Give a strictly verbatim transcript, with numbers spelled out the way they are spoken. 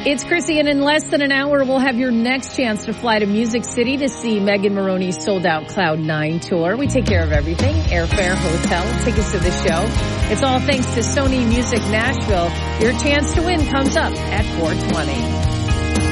It's Chrissy, and in less than an hour, we'll have your next chance to fly to Music City to see Megan Moroney's sold-out Cloud nine tour. We take care of everything, airfare, hotel, tickets to the show. It's all thanks to Sony Music Nashville. Your chance to win comes up at four twenty.